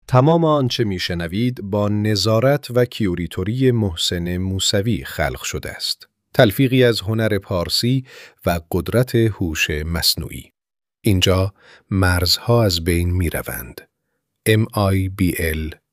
تمام آنچه میشنوید با نظارت و کیوریتوری محسن موسوی خلق شده است. تلفیقی از هنر پارسی و قدرت هوش مصنوعی. اینجا مرزها از بین می روند. MIBL